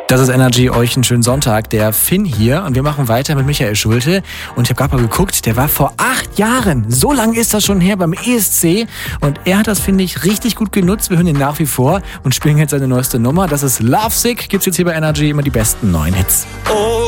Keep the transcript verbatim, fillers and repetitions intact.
Das ist Energy, euch einen schönen Sonntag. Der Finn hier und wir machen weiter mit Michael Schulte. Und ich habe gerade mal geguckt, der war vor acht Jahren, so lange ist das schon her, beim E S C. Und er hat das, finde ich, richtig gut genutzt. Wir hören ihn nach wie vor und spielen jetzt seine neueste Nummer. Das ist Lovesick. Gibt's jetzt hier bei Energy immer die besten neuen Hits. Oh.